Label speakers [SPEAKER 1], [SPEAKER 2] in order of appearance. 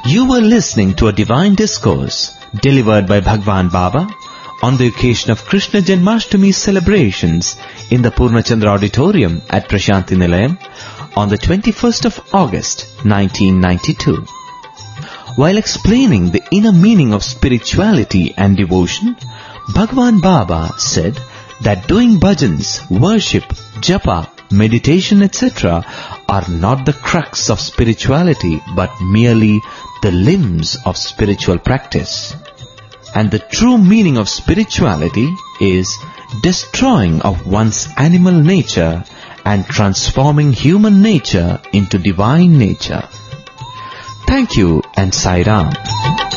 [SPEAKER 1] You were listening to a divine discourse delivered by Bhagwan Baba on the occasion of Krishna Janmashtami celebrations in the Purnachandra Auditorium at Prashanti Nilayam on the 21st of August 1992. While explaining the inner meaning of spirituality and devotion, Bhagwan Baba said that doing bhajans, worship, japa, meditation, etc. are not the crux of spirituality but merely the limbs of spiritual practice. And the true meaning of spirituality is destroying of one's animal nature and transforming human nature into divine nature. Thank you and Sai Ram.